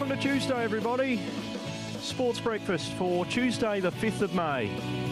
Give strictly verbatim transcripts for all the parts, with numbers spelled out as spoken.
Welcome to Tuesday, everybody. Sports Breakfast for Tuesday, the fifth of May.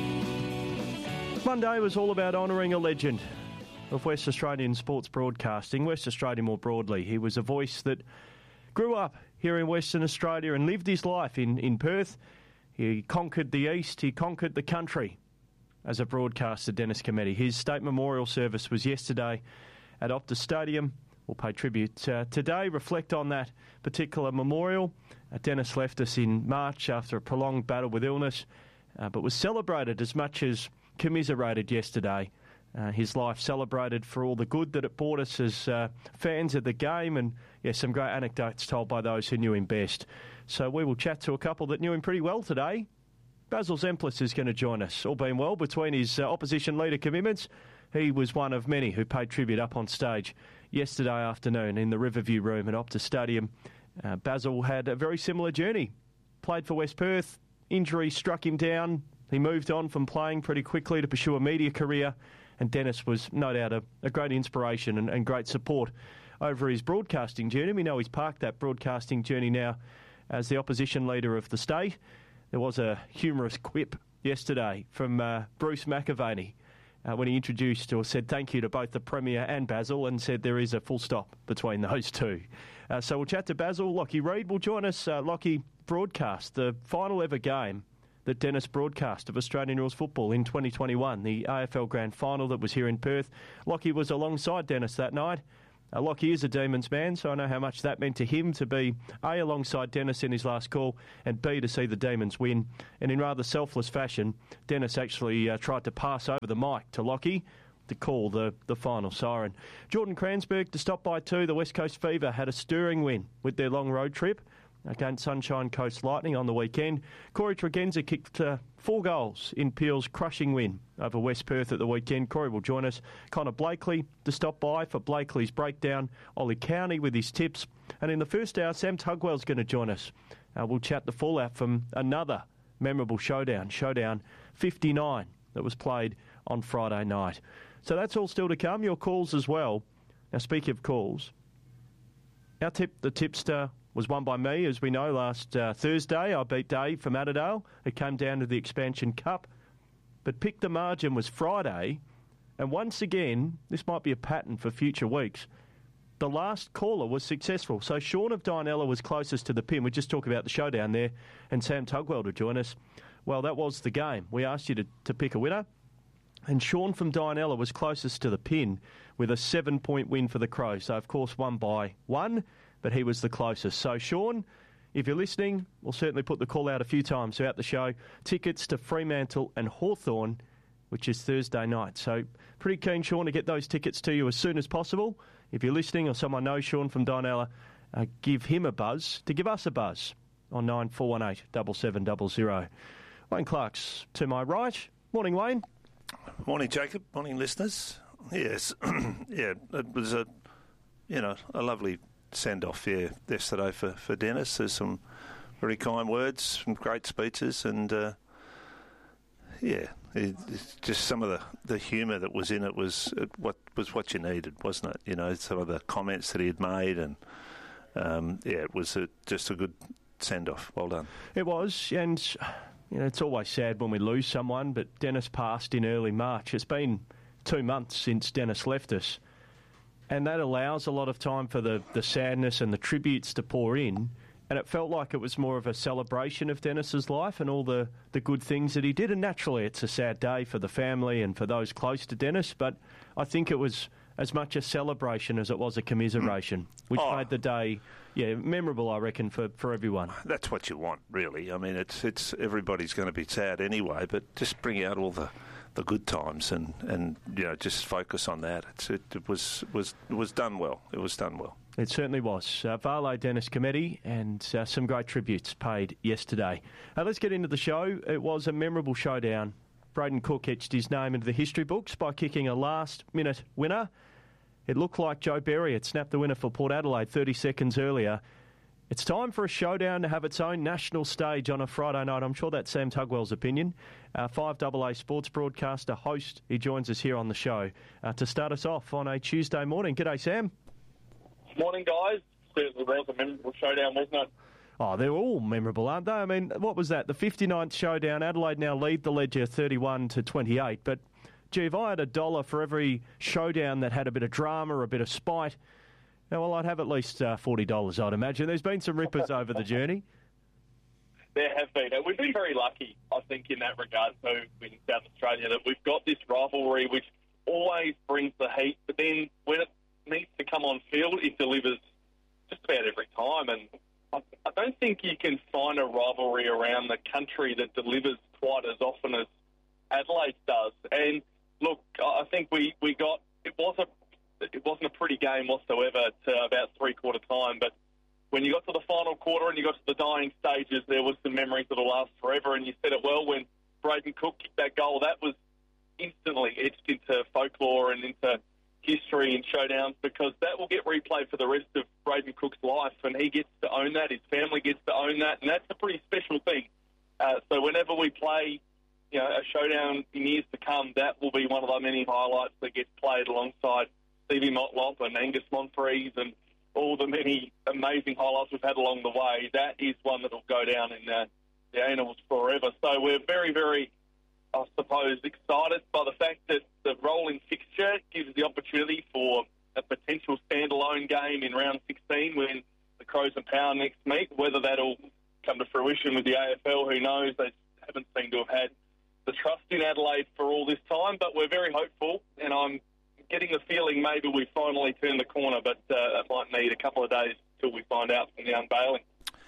Monday was all about honouring a legend of West Australian sports broadcasting, West Australia more broadly. He was a voice that grew up here in Western Australia and lived his life in, in Perth. He conquered the East, he conquered the country as a broadcaster, Dennis Cometti. His state memorial service was yesterday at Optus Stadium. We'll pay tribute uh, today, reflect on that particular memorial. Uh, Dennis left us in March after a prolonged battle with illness, uh, but was celebrated as much as commiserated yesterday. Uh, his life celebrated for all the good that it brought us as uh, fans of the game, and yeah, some great anecdotes told by those who knew him best. So we will chat to a couple that knew him pretty well today. Basil Zempilas is going to join us. All being well, between his uh, opposition leader commitments, he was one of many who paid tribute up on stage yesterday afternoon in the Riverview Room at Optus Stadium. Uh, Basil had a very similar journey. Played for West Perth, injury struck him down. He moved on from playing pretty quickly to pursue a media career, and Dennis was no doubt a, a great inspiration and, and great support over his broadcasting journey. We know he's parked that broadcasting journey now as the opposition leader of the state. There was a humorous quip yesterday from uh, Bruce McAvaney uh, when he introduced or said thank you to both the Premier and Basil, and said there is a full stop between those two. Uh, so we'll chat to Basil. Lockie Reid will join us. Uh, Lockie broadcast the final ever game that Dennis broadcast of Australian rules football in twenty twenty-one, the A F L Grand Final that was here in Perth. Lockie was alongside Dennis that night. Uh, Lockie is a Demons man, so I know how much that meant to him to be A, alongside Dennis in his last call, and B, to see the Demons win. And in rather selfless fashion, Dennis actually uh, tried to pass over the mic to Lockie to call the, the final siren. Jordan Kransberg to stop by too. The West Coast Fever had a stirring win with their long road trip against Sunshine Coast Lightning on the weekend. Corey Tregenza kicked uh, four goals in Peel's crushing win over West Perth at the weekend. Corey will join us. Connor Blakely to stop by for Blakely's breakdown. Ollie County with his tips. And in the first hour, Sam Tugwell's going to join us. Uh, we'll chat the fallout from another memorable showdown, Showdown fifty-nine, that was played on Friday night. So that's all still to come. Your calls as well. Now, speaking of calls, our tip, the tipster, was won by me, as we know, last uh, Thursday. I beat Dave from Adderale. It came down to the Expansion Cup. But Pick the Margin was Friday. And once again, this might be a pattern for future weeks, the last caller was successful. So Sean of Dianella was closest to the pin. We just talked about the showdown there, and Sam Tugwell to join us. Well, that was the game. We asked you to, to pick a winner, and Sean from Dianella was closest to the pin with a seven-point win for the Crows. So, of course, won by one, but he was the closest. So, Sean, if you're listening, we'll certainly put the call out a few times throughout the show. Tickets to Fremantle and Hawthorn, which is Thursday night. So, pretty keen, Sean, to get those tickets to you as soon as possible. If you're listening or someone knows Sean from Dianella, uh, give him a buzz to give us a buzz on nine four one eight, seven seven zero zero. Wayne Clark's to my right. Morning, Wayne. Morning, Jacob. Morning, listeners. Yes, yeah, it was a, you know, a lovely send-off yeah, yesterday for, for Dennis. There's some very kind words, some great speeches, and uh, yeah, it, it's just some of the, the humour that was in it was it, what was what you needed, wasn't it? You know, some of the comments that he had made, and um, yeah, it was a, just a good send-off. Well done. It was, and you know, it's always sad when we lose someone, but Dennis passed in early March. It's been two months since Dennis left us, and that allows a lot of time for the, the sadness and the tributes to pour in, and it felt like it was more of a celebration of Dennis's life and all the, the good things that he did, and naturally it's a sad day for the family and for those close to Dennis, but I think it was as much a celebration as it was a commiseration, which oh. made the day, yeah, memorable, I reckon, for, for everyone. That's what you want, really. I mean, it's it's everybody's going to be sad anyway, but just bring out all the, the good times and, and you know just focus on that. It's, it, it was was it was done well. It was done well. It certainly was. Uh, Vale Dennis Cometti, and uh, some great tributes paid yesterday. Uh, let's get into the show. It was a memorable showdown. Braden Cook etched his name into the history books by kicking a last-minute winner. It looked like Joe Berry had snapped the winner for Port Adelaide thirty seconds earlier. It's time for a showdown to have its own national stage on a Friday night. I'm sure that's Sam Tugwell's opinion. Uh, five double A sports broadcaster, host, he joins us here on the show uh, to start us off on a Tuesday morning. G'day, Sam. Morning, guys. Certainly was a memorable showdown, wasn't it? Oh, they're all memorable, aren't they? I mean, what was that? The fifty-ninth showdown. Adelaide now lead the ledger thirty-one to twenty-eight. But, gee, if I had a dollar for every showdown that had a bit of drama, a bit of spite, well, I'd have at least uh, forty dollars, I'd imagine. There's been some rippers over the journey. There have been. We've been very lucky, I think, in that regard, too, in South Australia, that we've got this rivalry which always brings the heat. But then when it needs to come on field, it delivers just about every time. And I, I don't think you can find a rivalry around the country that delivers quite as often as Adelaide does. And look, I think we, we got it was a it wasn't a pretty game whatsoever to about three quarter time, but when you got to the final quarter and you got to the dying stages, there was some memories that'll last forever. And you said it well when Braden Cook kicked that goal. That was instantly etched into folklore and into history and showdowns, because that will get replayed for the rest of Braden Cook's life, and he gets to own that, his family gets to own that, and that's a pretty special thing. Uh, so whenever we play, you know, a showdown in years to come, that will be one of the many highlights that gets played alongside Stevie Motlop and Angus Monfries and all the many amazing highlights we've had along the way. That is one that will go down in uh, the annals forever. So we're very, very, I suppose, excited by the fact that the rolling fixture gives the opportunity for a potential standalone game in round sixteen when the Crows and Power next meet. Whether that'll come to fruition with the A F L, who knows? They haven't seemed to have had the trust in Adelaide for all this time, but we're very hopeful, and I'm getting the feeling maybe we finally turned the corner, but uh, it might need a couple of days till we find out from the unveiling.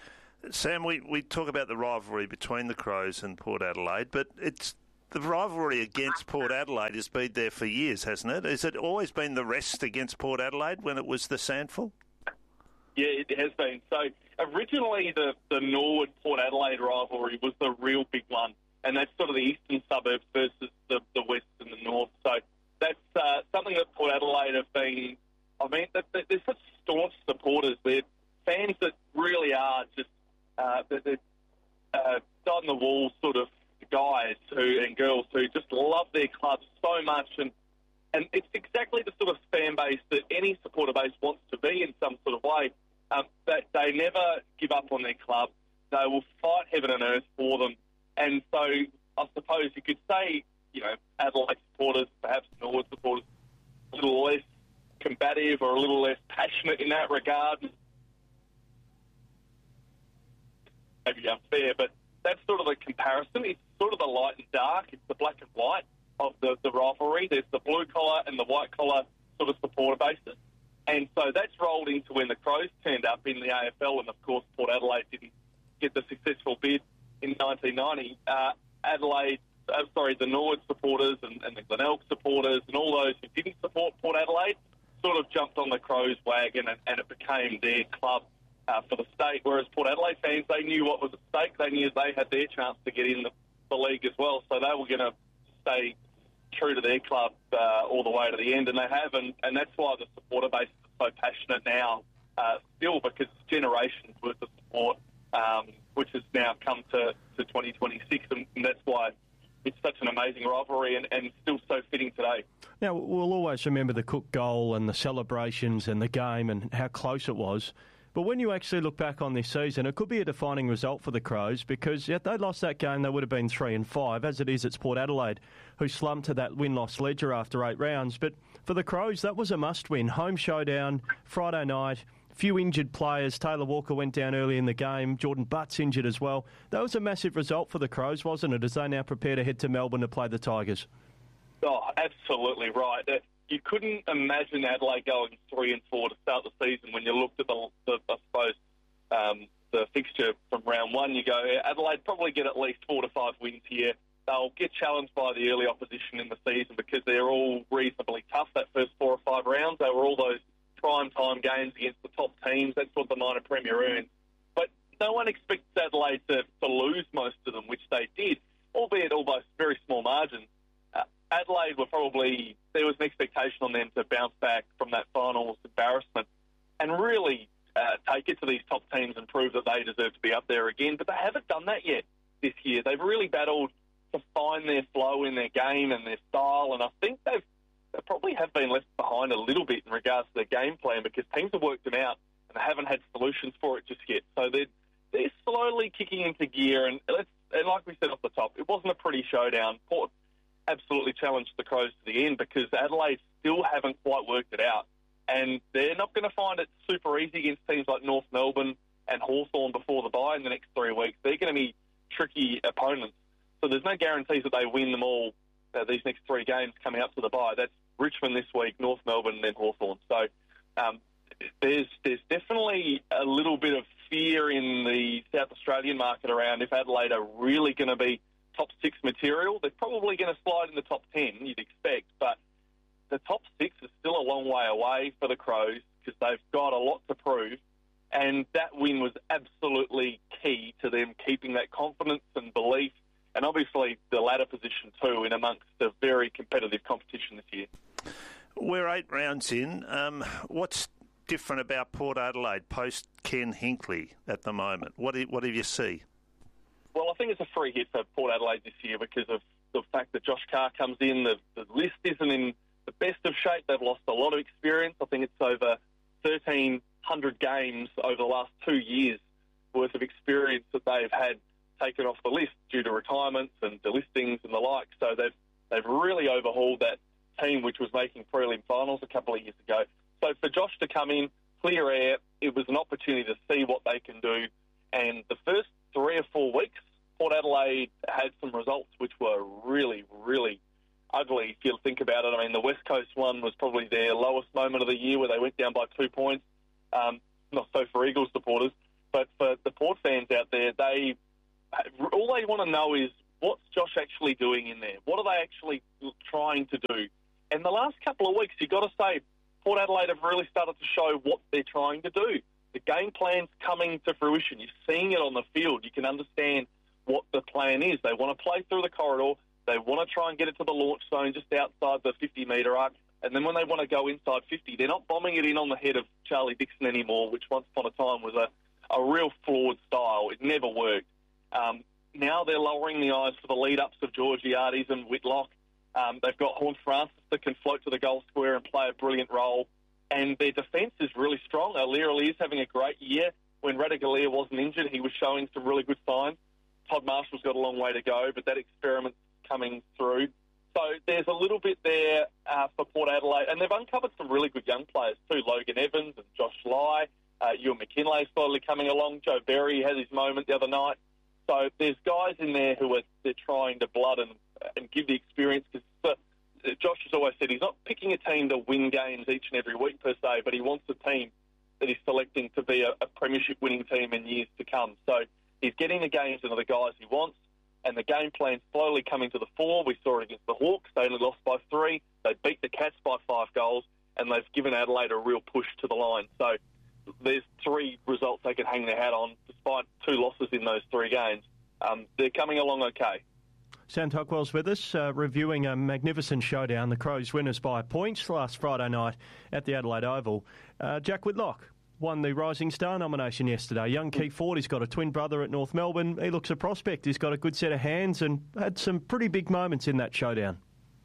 Sam, we, we talk about the rivalry between the Crows and Port Adelaide, but it's the rivalry against Port Adelaide has been there for years, hasn't it? Has it always been the rest against Port Adelaide when it was the Sandful? Yeah, it has been. So originally the, the Norwood-Port Adelaide rivalry was the real big one, and that's sort of the eastern suburbs versus the, the west and the north. So that's uh, something that Port Adelaide have been, I mean, they're such staunch supporters. They're fans that really are just, uh, they're uh, dyed-in-the-wall sort of guys who and girls who just love their clubs so much, and and it's exactly the sort of fan base that any supporter base wants to be in some sort of way. Um, that they never give up on their club. They will fight heaven and earth for them. And so I suppose you could say, you know, Adelaide supporters, perhaps Norwood supporters, a little less combative or a little less passionate in that regard. Maybe unfair, but that's sort of the comparison. It's sort of the light and dark. It's the black and white of the, the rivalry. There's the blue-collar and the white-collar sort of supporter bases. And so that's rolled into when the Crows turned up in the A F L, and, of course, Port Adelaide didn't get the successful bid in nineteen ninety. Uh, Adelaide, uh, sorry, the Norwood supporters and, and the Glenelg supporters and all those who didn't support Port Adelaide sort of jumped on the Crows wagon, and, and it became their club uh, for the state, whereas Port Adelaide fans, they knew what was at stake. They knew they had their chance to get in the, the league as well, so they were going to stay true to their club uh, all the way to the end, and they have, and, and that's why the supporter base is so passionate now uh, still, because it's generations worth of support, um, which has now come to, to twenty twenty-six, and, and that's why it's such an amazing rivalry and, and still so fitting today. Now, we'll always remember the Cook goal and the celebrations and the game and how close it was. But when you actually look back on this season, it could be a defining result for the Crows, because if they lost that game, they would have been three and five. As it is, it's Port Adelaide who slumped to that win-loss ledger after eight rounds. But for the Crows, that was a must-win. Home showdown, Friday night, few injured players. Taylor Walker went down early in the game. Jordan Butt's injured as well. That was a massive result for the Crows, wasn't it, as they now prepare to head to Melbourne to play the Tigers? Oh, absolutely right. You couldn't imagine Adelaide going three and four to start the season when you looked at the, the I suppose, um, the fixture from round one. You go, Adelaide probably get at least four to five wins here. They'll get challenged by the early opposition in the season because they're all reasonably tough, that first four or five rounds. They were all those prime time games against the top teams. That's what the minor premier earns. But no one expects Adelaide to, to lose most of them, which they did, albeit almost very small margins. Uh, Adelaide were probably, there was an expectation on them to bounce back from that finals embarrassment and really uh, take it to these top teams and prove that they deserve to be up there again. But they haven't done that yet this year. They've really battled to find their flow in their game and their style, and I think they've they probably have been left behind a little bit in regards to their game plan because teams have worked them out and they haven't had solutions for it just yet. So they're, they're really kicking into gear. And let's and like we said off the top, it wasn't a pretty showdown. Port absolutely challenged the Crows to the end because Adelaide still haven't quite worked it out. And they're not going to find it super easy against teams like North Melbourne and Hawthorn before the bye in the next three weeks. They're going to be tricky opponents. So there's no guarantees that they win them all, uh, these next three games coming up to the bye. That's Richmond this week, North Melbourne, and then Hawthorn. So um, there's there's definitely a little bit of fear in the South Australian market around if Adelaide are really going to be top six material. They're probably going to slide in the top ten, you'd expect, but the top six is still a long way away for the Crows because they've got a lot to prove, and that win was absolutely key to them keeping that confidence and belief, and obviously the ladder position too in amongst a very competitive competition this year. We're eight rounds in. Um, what's different about Port Adelaide post Ken Hinkley at the moment? What do, what do you see? Well, I think it's a free hit for Port Adelaide this year because of the fact that Josh Carr comes in. The, the list isn't in the best of shape. They've lost a lot of experience. I think it's over thirteen hundred games over the last two years worth of experience that they've had taken off the list due to retirements and delistings and the like. So they've they've really overhauled that team, which was making prelim finals a couple of years ago. So for Josh to come in, clear air, it was an opportunity to see what they can do. And the first three or four weeks, Port Adelaide had some results which were really, really ugly if you think about it. I mean, the West Coast one was probably their lowest moment of the year where they went down by two points. Um, not so for Eagles supporters, but for the Port fans out there, they all they want to know is what's Josh actually doing in there? What are they actually trying to do? And the last couple of weeks, you've got to say, Port Adelaide have really started to show what they're trying to do. The game plan's coming to fruition. You're seeing it on the field. You can understand what the plan is. They want to play through the corridor. They want to try and get it to the launch zone just outside the fifty-metre arc. And then when they want to go inside fifty, they're not bombing it in on the head of Charlie Dixon anymore, which once upon a time was a, a real flawed style. It never worked. Um, now they're lowering the eyes for the lead-ups of Georgiades and Whitlock. Um, they've got Horn Francis that can float to the goal square and play a brilliant role. And their defence is really strong. O'Leary is having a great year. When Radaglia wasn't injured, he was showing some really good signs. Todd Marshall's got a long way to go, but that experiment's coming through. So there's a little bit there uh, for Port Adelaide. And they've uncovered some really good young players too. Logan Evans and Josh Lai. Uh, Ewan McKinlay slowly coming along. Joe Berry had his moment the other night. So there's guys in there who are they're trying to blood and, and give the experience. Because uh, Josh has always said he's not picking a team to win games each and every week per se, but he wants a team that he's selecting to be a, a premiership winning team in years to come. So he's getting the games into the guys he wants, and the game plan's slowly coming to the fore. We saw it against the Hawks. They only lost by three. They beat the Cats by five goals, and they've given Adelaide a real push to the line. So there's three results they can hang their hat on, despite two losses in those three games. Um, they're coming along okay. Sam Tuckwell's with us, uh, reviewing a magnificent showdown. The Crows winners by points last Friday night at the Adelaide Oval. Uh, Jack Whitlock won the Rising Star nomination yesterday. Young Keith Ford, he's got a twin brother at North Melbourne. He looks a prospect. He's got a good set of hands and had some pretty big moments in that showdown.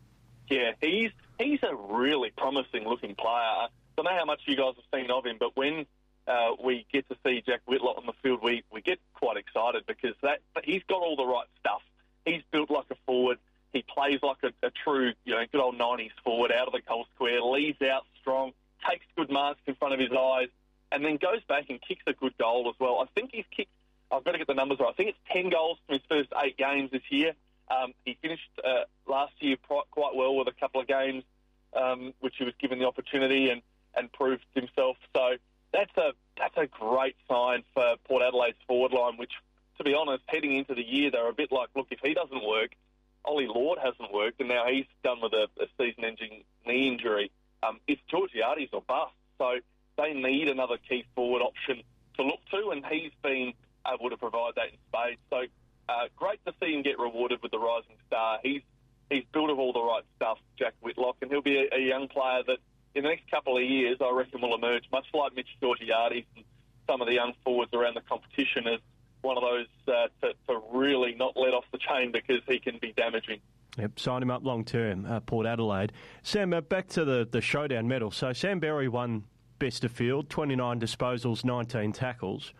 Yeah, he's he's a really promising-looking player. I don't know how much you guys have seen of him, but when uh, we get to see Jack Whitlock on the field, we, we get quite excited because that he's got all the right stuff. He's built like a forward. He plays like a, a true, you know, good old nineties forward out of the goal square, leads out strong, takes good marks in front of his eyes, and then goes back and kicks a good goal as well. I think he's kicked, I've got to get the numbers right, I think it's ten goals from his first eight games this year. Um, he finished uh, last year quite well with a couple of games, um, which he was given the opportunity and, and proved himself. So that's a that's a great sign for Port Adelaide's forward line, which, to be honest, heading into the year, they're a bit like, look, if he doesn't work, Ollie Lord hasn't worked, and now he's done with a, a season-ending knee injury. Um, it's Georgiades or bust. So they need another key forward option to look to, and he's been able to provide that in spades. So uh, great to see him get rewarded with the Rising Star. He's he's built of all the right stuff, Jack Whitlock, and he'll be a, a young player that in the next couple of years, I reckon, will emerge, much like Mitch Georgiades and some of the young forwards around the competition, as one of those uh, to, to really not let off the chain because he can be damaging. Yep, sign him up long term, uh, Port Adelaide. Sam, uh, back to the, the showdown medal. So Sam Berry won best of field, twenty-nine disposals, nineteen tackles.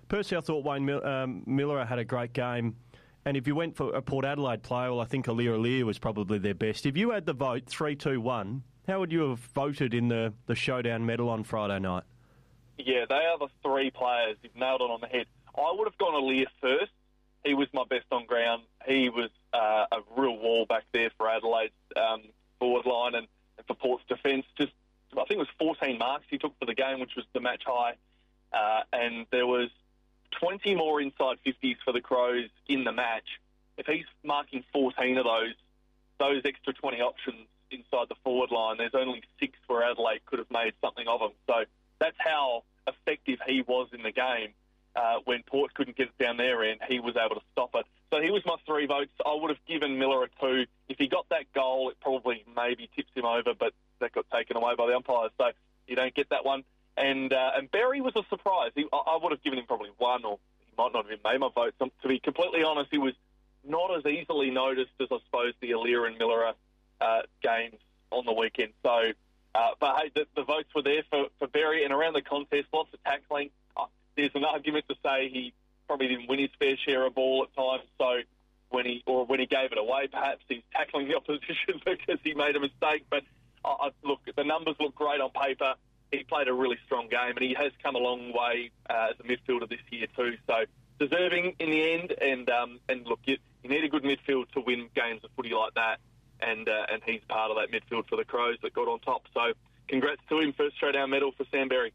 Personally, I thought Wayne Mil- um, Miller had a great game. And if you went for a Port Adelaide player, well, I think Aliir Aliir was probably their best. If you had the vote, three two one, how would you have voted in the, the showdown medal on Friday night? Yeah, they are the three players. You've nailed it on the head. I would have gone Aliir first. He was my best on ground. He was uh, a real wall back there for Adelaide's um, forward line and, and for Port's defence. Just, I think it was fourteen marks he took for the game, which was the match high. Uh, and there was twenty more inside fifties for the Crows in the match. If he's marking fourteen of those, those extra twenty options inside the forward line, there's only six where Adelaide could have made something of them. So that's how effective he was in the game. Uh, when Port couldn't get it down their end, he was able to stop it. So he was my three votes. I would have given Miller a two. If he got that goal, it probably maybe tips him over, but that got taken away by the umpires, so you don't get that one. And uh, and Berry was a surprise. He, I, I would have given him probably one, or he might not have even made my vote. So, to be completely honest, he was not as easily noticed as, I suppose, the Aliir and Miller uh, games on the weekend. So, uh, but hey, the, the votes were there for, for Berry, and around the contest, lots of tackling. Uh, there's an argument to say he probably didn't win his fair share of ball at times. So when he or when he gave it away, perhaps he's tackling the opposition because he made a mistake. But uh, look, the numbers look great on paper. He played a really strong game, and he has come a long way uh, as a midfielder this year too. So deserving in the end, and um, and look, you, you need a good midfield to win games of footy like that, and uh, and he's part of that midfield for the Crows that got on top. So congrats to him, first showdown medal for Sam Berry.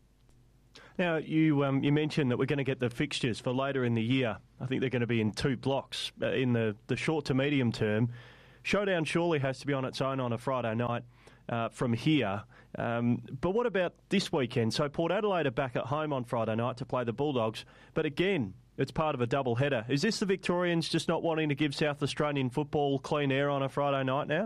Now, you um, you mentioned that we're going to get the fixtures for later in the year. I think they're going to be in two blocks uh, in the, the short to medium term. Showdown surely has to be on its own on a Friday night uh, from here. Um, but what about this weekend? So Port Adelaide are back at home on Friday night to play the Bulldogs. But again, it's part of a double header. Is this the Victorians just not wanting to give South Australian football clean air on a Friday night now?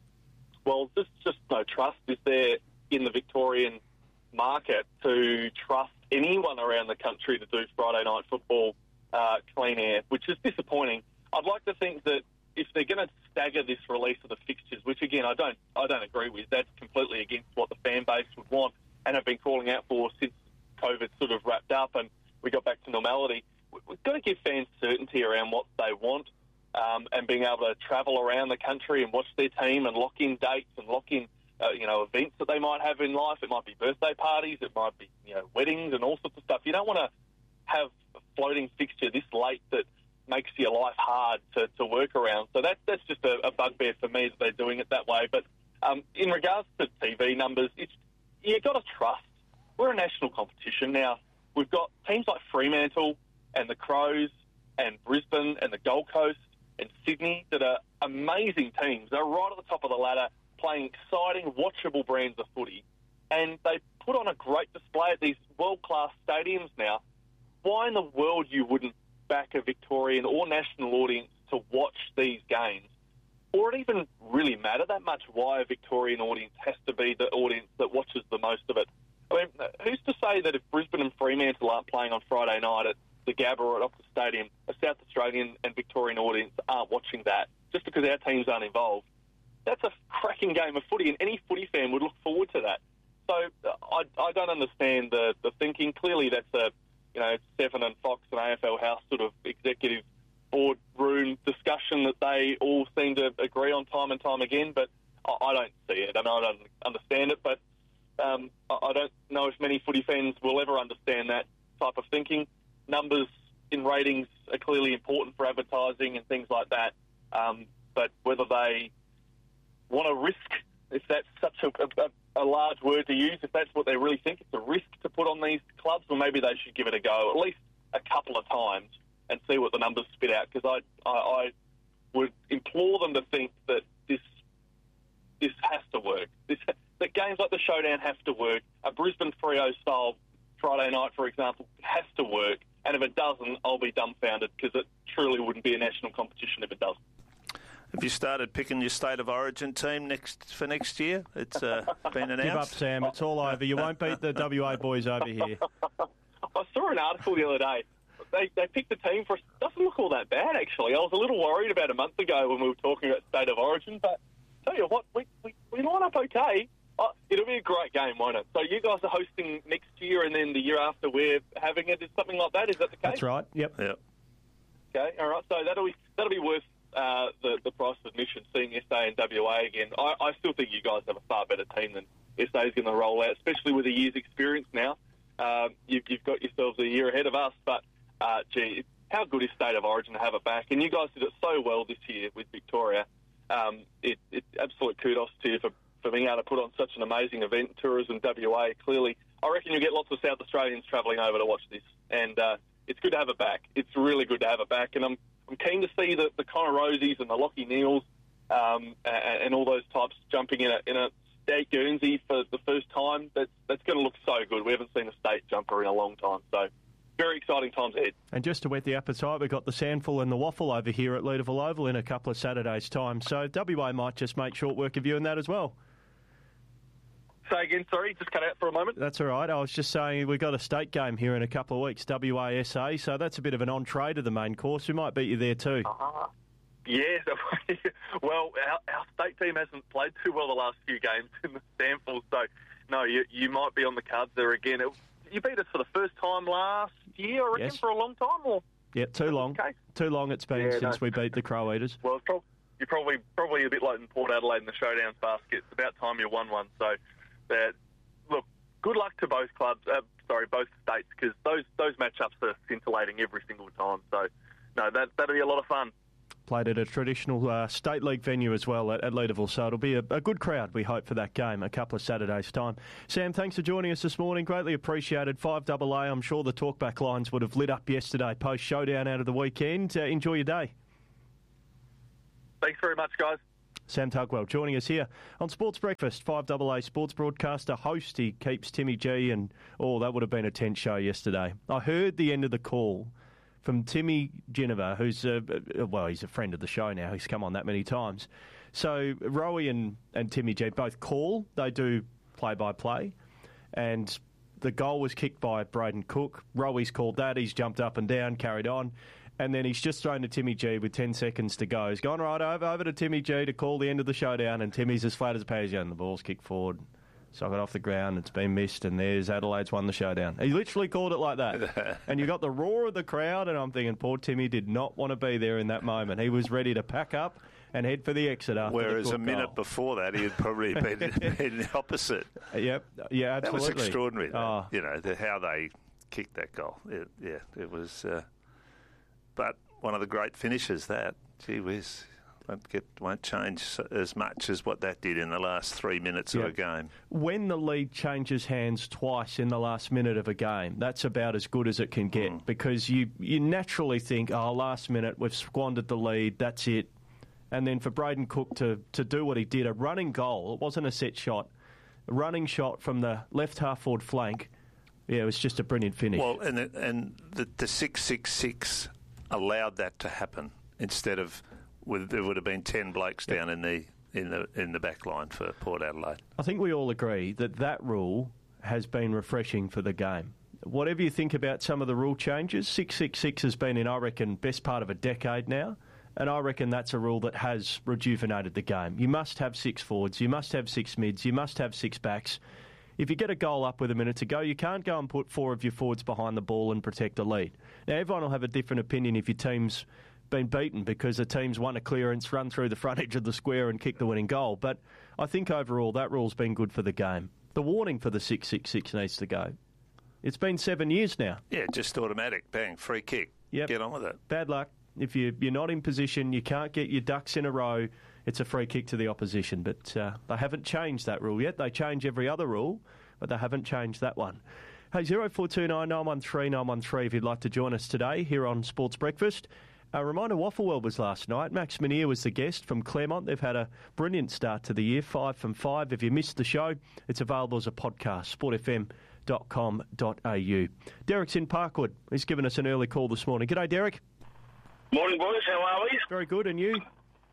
Well, there's just no trust, is there, in the Victorian market to trust anyone around the country to do Friday night football uh, clean air, which is disappointing. I'd like to think that if they're going to stagger this release of the fixtures, which again I don't, I don't agree with, that's completely against what the fan base would want and have been calling out for since COVID sort of wrapped up and we got back to normality. We've got to give fans certainty around what they want um, and being able to travel around the country and watch their team and lock in dates and lock in Uh, you know, events that they might have in life. It might be birthday parties, it might be, you know, weddings and all sorts of stuff. You don't want to have a floating fixture this late that makes your life hard to, to work around. So that, that's just a, a bugbear for me that they're doing it that way. But um, in regards to T V numbers, it's, you've got to trust. We're a national competition now. We've got teams like Fremantle and the Crows and Brisbane and the Gold Coast and Sydney that are amazing teams. They're right at the top of the ladder, playing exciting, watchable brands of footy, and they put on a great display at these world-class stadiums now. Why in the world you wouldn't back a Victorian or national audience to watch these games? Or it even really matter that much why a Victorian audience has to be the audience that watches the most of it? I mean, who's to say that if Brisbane and Fremantle aren't playing on Friday night at the Gabba or at Optus Stadium, a South Australian and Victorian audience aren't watching that just because our teams aren't involved? That's a cracking game of footy, and any footy fan would look forward to that. So I, I don't understand the, the thinking. Clearly, that's a you know Seven and Fox and A F L House sort of executive board room discussion that they all seem to agree on time and time again. But I, I don't see it, and I don't understand it. But um, I, I don't know if many footy fans will ever understand that type of thinking. Numbers in ratings are clearly important for advertising and things like that. Um, but whether they want to risk, if that's such a, a, a large word to use, if that's what they really think, it's a risk to put on these clubs, or maybe they should give it a go at least a couple of times and see what the numbers spit out. Because I, I, I would implore them to think that this this has to work. This, that games like the Showdown have to work. A Brisbane Freo style Friday night, for example, has to work. And if it doesn't, I'll be dumbfounded, because it truly wouldn't be a national competition if it doesn't. Have you started picking your state of origin team next for next year? It's uh, been announced. Give up, Sam. It's all over. You won't beat the W A boys over here. I saw an article the other day. They they picked the team for us. Doesn't look all that bad, actually. I was a little worried about a month ago when we were talking about state of origin, but tell you what, we, we, we line up okay. Oh, it'll be a great game, won't it? So you guys are hosting next year, and then the year after we're having it. Is something like that? Is that the case? That's right. Yep. Yep. Okay. All right. So that'll be that'll be worth uh, the the price of admission. Seeing S A and W A again. I, I still think you guys have a far better team than S A is going to roll out, especially with a year's experience now. Um, you've, you've got yourselves a year ahead of us, but uh, gee, how good is State of Origin to have it back? And you guys did it so well this year with Victoria. Um, it, it absolute kudos to you for. for being able to put on such an amazing event. Tourism W A, clearly. I reckon you'll get lots of South Australians travelling over to watch this. And uh, it's good to have it back. It's really good to have it back. And I'm I'm keen to see the, the Connor Rosies and the Lockie Neals um, and, and all those types jumping in a, in a state Guernsey for the first time. That's, that's going to look so good. We haven't seen a state jumper in a long time. So very exciting times ahead. And just to whet the appetite, we've got the Sandful and the Waffle over here at Leederville Oval in a couple of Saturdays' time. So W A might just make short work of you in that as well. Say again, sorry, just cut out for a moment. That's all right. I was just saying we've got a state game here in a couple of weeks, W A S A, so that's a bit of an entree to the main course. We might beat you there too. Uh-huh. Yeah, well, our, our state team hasn't played too well the last few games in the Sandful, so no, you, you might be on the cards there again. It, you beat us for the first time last year, I reckon, yes. for a long time? Or Yeah, too long. Okay. Too long it's been yeah, since no. we beat the Crow Eaters. Well, it's prob- you're probably probably a bit like in Port Adelaide in the Showdowns basket. It's about time you won one, so that. Look, good luck to both clubs, uh, sorry, both states, because those those matchups are scintillating every single time. So, no, that, that'll be a lot of fun. Played at a traditional uh, state league venue as well at, at Leederville, so it'll be a, a good crowd, we hope, for that game a couple of Saturdays' time. Sam, thanks for joining us this morning. Greatly appreciated. five A A, I'm sure the talkback lines would have lit up yesterday post-showdown out of the weekend. Uh, enjoy your day. Thanks very much, guys. Sam Tugwell joining us here on Sports Breakfast, five A A sports broadcaster, host. He keeps Timmy G, and, oh, that would have been a tense show yesterday. I heard the end of the call from Timmy Ginniver, who's, a, well, he's a friend of the show now. He's come on that many times. So Rowie and, and Timmy G both call. They do play-by-play. And the goal was kicked by Braden Cook. Rowie's called that. He's jumped up and down, carried on. And then he's just thrown to Timmy G with ten seconds to go. He's gone right over, over to Timmy G to call the end of the showdown, and Timmy's as flat as a pansy, and the ball's kicked forward. Sock it off the ground, it's been missed, and there's Adelaide's won the showdown. He literally called it like that. And you got the roar of the crowd, and I'm thinking, poor Timmy did not want to be there in that moment. He was ready to pack up and head for the exit after Whereas the a minute goal. before that, he had probably been, been the opposite. Yep, yeah, absolutely. That was extraordinary, oh. you know, the, how they kicked that goal. It, yeah, it was... Uh, but... One of the great finishes, that. Gee whiz. Won't, get, won't change as much as what that did in the last three minutes yep. of a game. When the lead changes hands twice in the last minute of a game, that's about as good as it can get mm. because you, you naturally think, oh, last minute, we've squandered the lead, that's it. And then for Braden Cook to, to do what he did, a running goal, it wasn't a set shot, a running shot from the left half-forward flank, yeah, it was just a brilliant finish. Well, and the, and the, the six six six allowed that to happen instead of with there would have been ten blokes down in the in the in the back line for Port Adelaide. I think we all agree that that rule has been refreshing for the game. Whatever you think about some of the rule changes, six six six has been in, I reckon, best part of a decade now, and I reckon that's a rule that has rejuvenated the game. You must have six forwards, you must have six mids, you must have six backs. If you get a goal up with a minute to go, you can't go and put four of your forwards behind the ball and protect a lead. Now, everyone will have a different opinion if your team's been beaten because the team's won a clearance, run through the front edge of the square and kick the winning goal. But I think overall that rule's been good for the game. The warning for the six six six needs to go. It's been seven years now. Yeah, just automatic. Bang, free kick. Yep. Get on with it. Bad luck. If you, you're not in position, you can't get your ducks in a row, it's a free kick to the opposition. But uh, they haven't changed that rule yet. They change every other rule, but they haven't changed that one. Hey, zero four two nine nine one three nine one three if you'd like to join us today here on Sports Breakfast. A reminder, Waffle World was last night. Max Minier was the guest from Claremont. They've had a brilliant start to the year, five from five. If you missed the show, it's available as a podcast, sport f m dot com dot a u. Derek's in Parkwood. He's given us an early call this morning. G'day, Derek. Morning, boys. How are we? Very good, and you?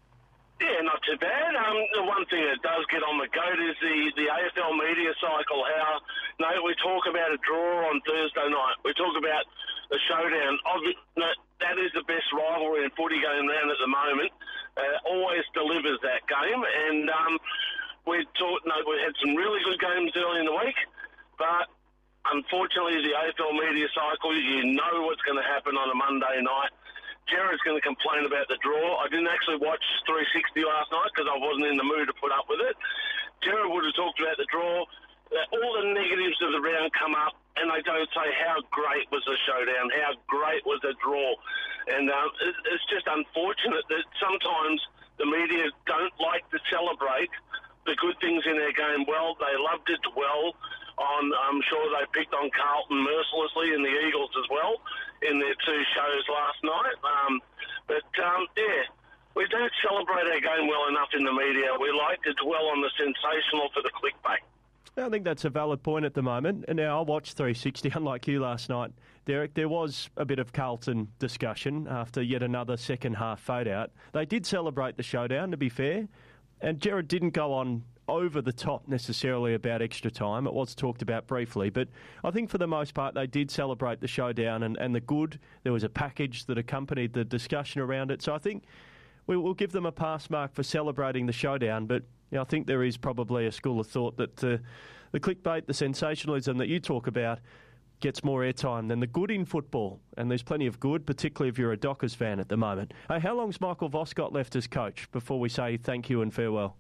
Yeah, not too bad. Um, the one thing that does get on the goat is the, the A F L media cycle. How, you know, we talk about a draw on Thursday night. We talk about the showdown. Obvi- no, that is the best rivalry in footy going down at the moment. Uh, always delivers that game. And um, we thought, no, we had some really good games early in the week, but unfortunately, the A F L media cycle, you know what's going to happen on a Monday night. Jared's going to complain about the draw. I didn't actually watch three sixty last night because I wasn't in the mood to put up with it. Jared would have talked about the draw. All the negatives of the round come up, and they don't say how great was the showdown, how great was the draw. And um, it, it's just unfortunate that sometimes the media don't like to celebrate the good things in their game. Well, they loved it well. On, I'm sure they picked on Carlton mercilessly and the Eagles as well in their two shows last night. Um, but, um, yeah, we don't celebrate our game well enough in the media. We like to dwell on the sensational for the clickbait. I think that's a valid point at the moment. And now I watched three sixty, unlike you last night, Derek. There was a bit of Carlton discussion after yet another second half fade out. They did celebrate the showdown, to be fair, and Jared didn't go on over the top necessarily about extra time. It was talked about briefly, but I think for the most part they did celebrate the showdown and, and the good. There was a package that accompanied the discussion around it. So I think we will give them a pass mark for celebrating the showdown, but you know, I think there is probably a school of thought that uh, the clickbait, the sensationalism that you talk about gets more airtime than the good in football. And there's plenty of good, particularly if you're a Dockers fan at the moment. Hey, how long's Michael Voss got left as coach before we say thank you and farewell?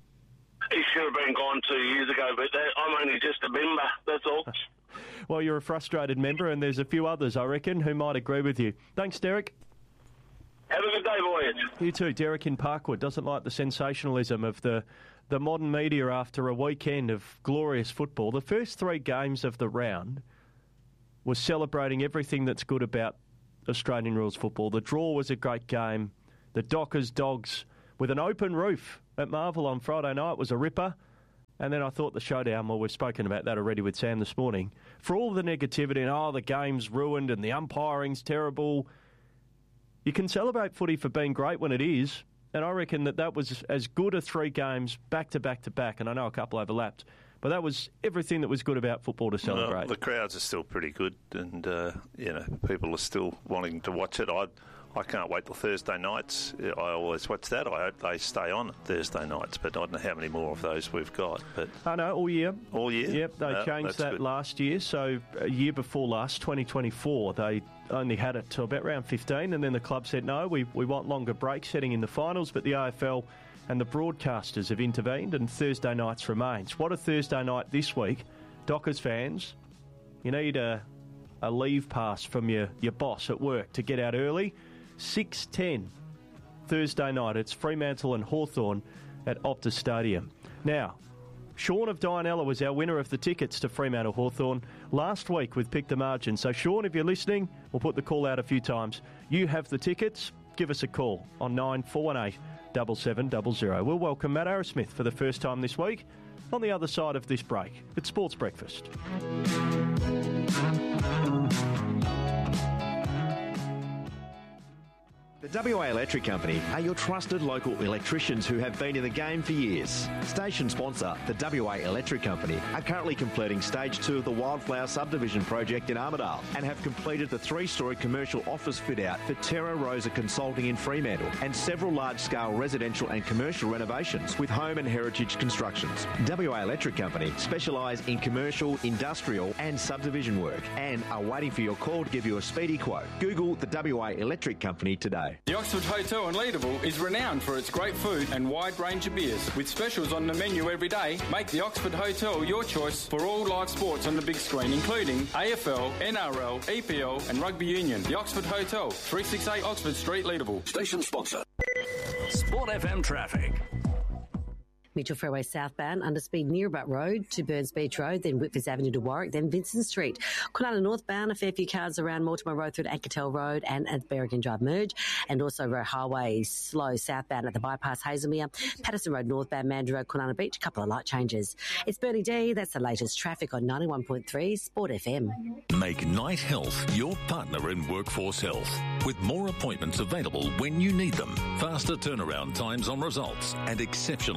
He should have been gone two years ago, but that, I'm only just a member, that's all. Well, you're a frustrated member, and there's a few others, I reckon, who might agree with you. Thanks, Derek. Have a good day, boys. You too. Derek in Parkwood doesn't like the sensationalism of the, the modern media after a weekend of glorious football. The first three games of the round was celebrating everything that's good about Australian rules football. The draw was a great game. The Dockers Dogs with an open roof at Marvel on Friday night was a ripper. And then I thought the showdown, well, we've spoken about that already with Sam this morning. For all the negativity and, oh, the game's ruined and the umpiring's terrible, you can celebrate footy for being great when it is. And I reckon that that was as good a three games back to back to back. And I know a couple overlapped. But that was everything that was good about football to celebrate. Well, the crowds are still pretty good, and uh, you know, people are still wanting to watch it. I I can't wait till Thursday nights. I always watch that. I hope they stay on Thursday nights, but I don't know how many more of those we've got. But I know all year. All year. Yep, they no, changed that good. last year. So a year before last, twenty twenty-four, they only had it to about round fifteen, and then the club said no, we we want longer breaks heading in the finals. But the A F L and the broadcasters have intervened, and Thursday nights remains. What a Thursday night this week. Dockers fans, you need a, a leave pass from your, your boss at work to get out early. six ten Thursday night. It's Fremantle and Hawthorn at Optus Stadium. Now, Sean of Dianella was our winner of the tickets to Fremantle Hawthorn last week with Pick the Margin. So, Sean, if you're listening, we'll put the call out a few times. You have the tickets. Give us a call on nine four one eight, seven seven zero zero. We'll welcome Matt Arrowsmith for the first time this week on the other side of this break. It's Sports Breakfast. The W A Electric Company are your trusted local electricians who have been in the game for years. Station sponsor, the W A Electric Company, are currently completing stage two of the Wildflower subdivision project in Armidale and have completed the three-storey commercial office fit-out for Terra Rosa Consulting in Fremantle and several large-scale residential and commercial renovations with home and heritage constructions. W A Electric Company specialise in commercial, industrial and subdivision work and are waiting for your call to give you a speedy quote. Google the W A Electric Company today. The Oxford Hotel in Leederville is renowned for its great food and wide range of beers. With specials on the menu every day, make the Oxford Hotel your choice for all live sports on the big screen, including A F L, N R L, E P L and Rugby Union. The Oxford Hotel, three sixty-eight Oxford Street, Leederville. Station sponsor. Sport F M traffic. Mitchell Freeway southbound under speed near Butt Road to Burns Beach Road, then Whitford's Avenue to Warwick, then Vincent Street. Kwinana northbound, a fair few cars around Mortimer Road through to Ankertel Road and at Berrigan Drive merge, and also Road Highway slow southbound at the bypass Hazelmere. Patterson Road northbound, Mandurah Road, Kwinana Beach, a couple of light changes. It's Bernie D. That's the latest traffic on ninety-one point three Sport F M. Make Night Health your partner in workforce health, with more appointments available when you need them, faster turnaround times on results, and exceptional service.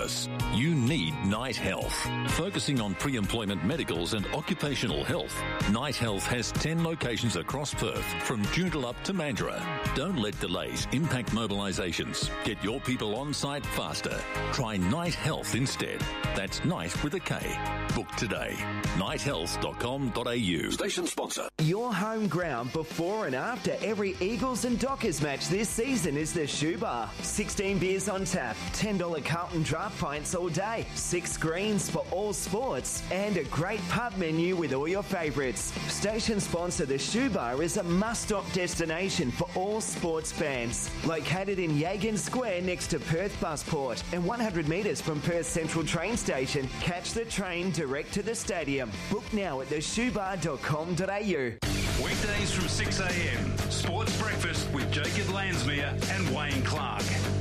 business, you need Knight Health. Focusing on pre-employment medicals and occupational health, Knight Health has ten locations across Perth, from Joondalup to Mandurah. Don't let delays impact mobilisations. Get your people on site faster. Try Knight Health instead. That's Knight with a K. Book today. knight health dot com dot a u. Station sponsor. Your home ground before and after every Eagles and Dockers match this season is the Shoe Bar. sixteen beers on tap, ten dollars Carlton draft pints all day, six screens for all sports, and a great pub menu with all your favourites. Station sponsor The Shoe Bar is a must-stop destination for all sports fans. Located in Yagan Square next to Perth Busport and one hundred metres from Perth Central train station, catch the train direct to the stadium. Book now at the shoe bar dot com dot a u. Weekdays from six a m. Sports Breakfast with Jacob Lansmere and Wayne Clark.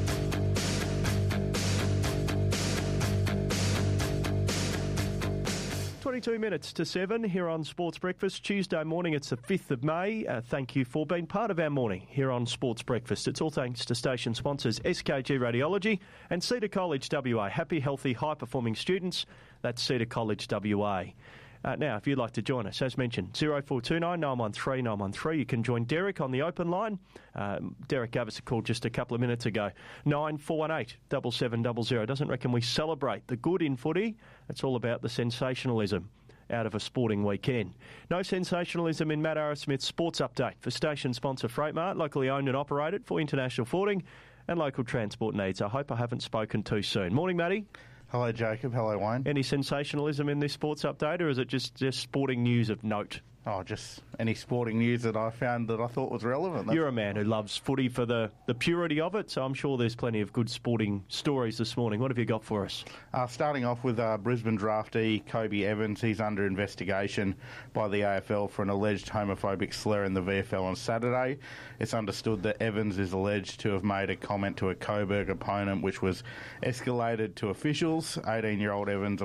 twenty-two minutes to seven here on Sports Breakfast. Tuesday morning, it's the fifth of May. Uh, thank you for being part of our morning here on Sports Breakfast. It's all thanks to station sponsors S K G Radiology and Cedar College W A. Happy, healthy, high-performing students. That's Cedar College W A. Uh, now, if you'd like to join us, as mentioned, zero four two nine, nine one three, nine one three. You can join Derek on the open line. Um, Derek gave us a call just a couple of minutes ago. nine four one eight, seven seven zero zero. Doesn't reckon we celebrate the good in footy. It's all about the sensationalism out of a sporting weekend. No sensationalism in Matt Arrowsmith's sports update for station sponsor Freightmart, locally owned and operated for international forwarding and local transport needs. I hope I haven't spoken too soon. Morning, Matty. Hello, Jacob. Hello, Wayne. Any sensationalism in this sports update, or is it just, just sporting news of note? Oh, just any sporting news that I found that I thought was relevant. That's You're a man who loves footy for the, the purity of it, so I'm sure there's plenty of good sporting stories this morning. What have you got for us? Uh, starting off with uh, Brisbane draftee Kobe Evans. He's under investigation by the A F L for an alleged homophobic slur in the V F L on Saturday. It's understood that Evans is alleged to have made a comment to a Coburg opponent which was escalated to officials. eighteen-year-old Evans